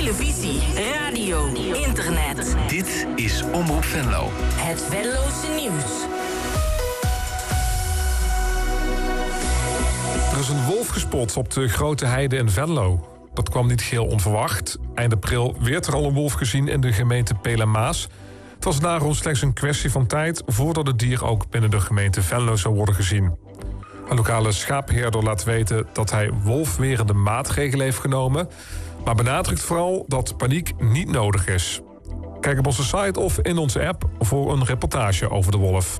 televisie, radio, internet. Dit is Omroep Venlo. Het Venlose nieuws. Er is een wolf gespot op de Grote Heide in Venlo. Dat kwam niet geheel onverwacht. Eind april werd er al een wolf gezien in de gemeente Pelemaas. Het was daarom slechts een kwestie van tijd voordat het dier ook binnen de gemeente Venlo zou worden gezien. Een lokale schaapherder laat weten dat hij wolfwerende maatregelen heeft genomen, maar benadrukt vooral dat paniek niet nodig is. Kijk op onze site of in onze app voor een reportage over de wolf.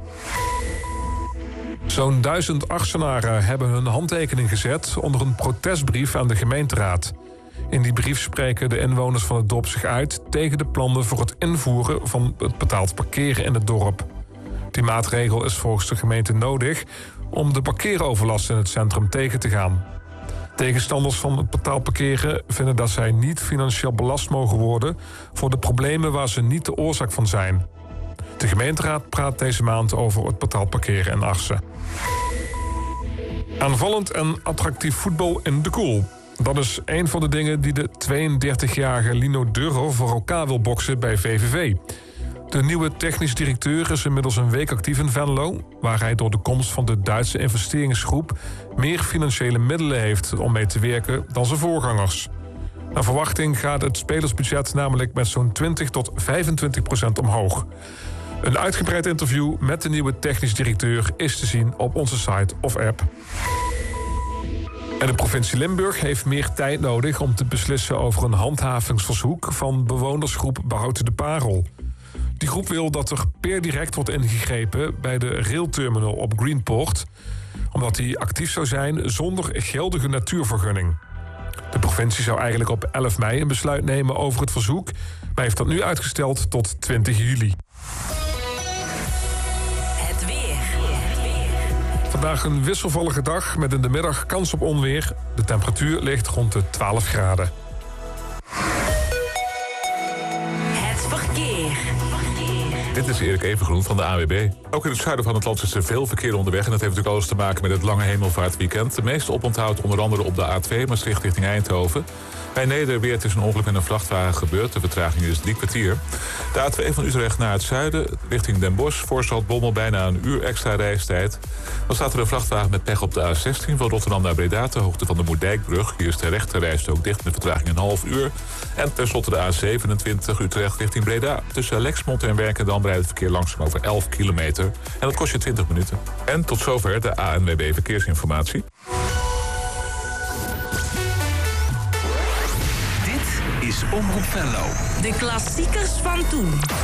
Zo'n 1000 Arsenaren hebben hun handtekening gezet onder een protestbrief aan de gemeenteraad. In die brief spreken de inwoners van het dorp zich uit tegen de plannen voor het invoeren van het betaald parkeren in het dorp. Die maatregel is volgens de gemeente nodig om de parkeeroverlast in het centrum tegen te gaan. Tegenstanders van het betaald parkeren vinden dat zij niet financieel belast mogen worden voor de problemen waar ze niet de oorzaak van zijn. De gemeenteraad praat deze maand over het betaald parkeren in Arsen. Aanvallend en attractief voetbal in de Koel. Dat is een van de dingen die de 32-jarige Lino Durrer voor elkaar wil boksen bij VVV. De nieuwe technisch directeur is inmiddels een week actief in Venlo, waar hij door de komst van de Duitse investeringsgroep meer financiële middelen heeft om mee te werken dan zijn voorgangers. Naar verwachting gaat het spelersbudget namelijk met zo'n 20 tot 25% omhoog. Een uitgebreid interview met de nieuwe technisch directeur is te zien op onze site of app. En de provincie Limburg heeft meer tijd nodig om te beslissen over een handhavingsverzoek van bewonersgroep Behoud de Parel. Die groep wil dat er per direct wordt ingegrepen bij de railterminal op Greenport, omdat die actief zou zijn zonder geldige natuurvergunning. De provincie zou eigenlijk op 11 mei een besluit nemen over het verzoek, maar heeft dat nu uitgesteld tot 20 juli. Het weer. Vandaag een wisselvallige dag met in de middag kans op onweer. De temperatuur ligt rond de 12 graden. Het verkeer. Dit is Erik Evengroen van de AWB. Ook in het zuiden van het land is er veel verkeer onderweg. En dat heeft natuurlijk alles te maken met het lange hemelvaartweekend. De meeste oponthoud onder andere op de A2 Maastricht richting Eindhoven. Bij Nederweert is een ongeluk met een vrachtwagen gebeurd. De vertraging is 3 kwartier. De A2 van Utrecht naar het zuiden richting Den Bosch. Voor Zaltbommel bijna een uur extra reistijd. Dan staat er een vrachtwagen met pech op de A16 van Rotterdam naar Breda ter hoogte van de Moerdijkbrug. Hier is de rechterrijstrook dicht met vertraging een half uur. En tenslotte de A27 Utrecht richting Breda. Tussen Lexmond en Werkendam rijdt het verkeer langzaam over 11 kilometer. En dat kost je 20 minuten. En tot zover de ANWB Verkeersinformatie. Dit is Omroep Venlo. De klassiekers van toen.